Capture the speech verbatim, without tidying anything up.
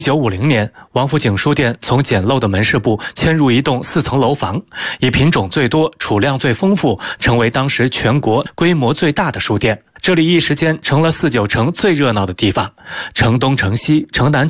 一九五零年，王府井书店从简陋的门市部迁入一栋四层楼房，以品种最多、储量最丰富，成为当时全国规模最大的书店。这里一时间成了四九城最热闹的地方，城东城西城南